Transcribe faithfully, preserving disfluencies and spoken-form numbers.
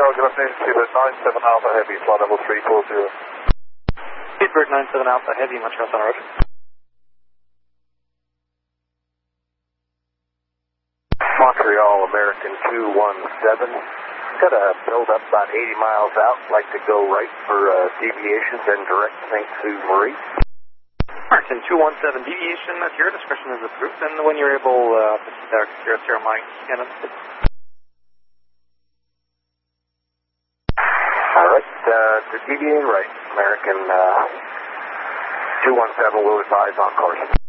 Charlie, good afternoon, Seabird nine seven Alpha Heavy, flight level three four zero. Seabird nine seven Alpha Heavy, Montreal on road. Montreal, American two one seven. Got a build up about eighty miles out, like to go right for uh, deviation, then direct Saint Sue Marie. American two one seven, deviation at your discretion is approved, and when you're able, uh, to start zero zero Mike, Canada. Alright, uh, to deviate right, American uh, two one seven will advise on course.